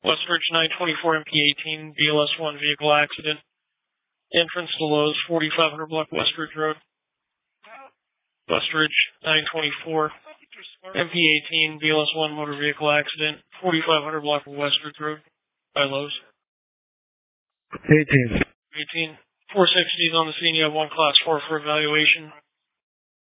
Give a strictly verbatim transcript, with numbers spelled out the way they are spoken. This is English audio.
Westridge nine twenty-four M P eighteen, B L S one vehicle accident. Entrance to Lowe's, forty-five hundred block Westridge Road. Westridge nine twenty-four M P eighteen, B L S one motor vehicle accident, forty-five hundred block of Westridge Road by Lowe's. eighteen. eighteen. four sixty is on the scene. You have one class four for evaluation.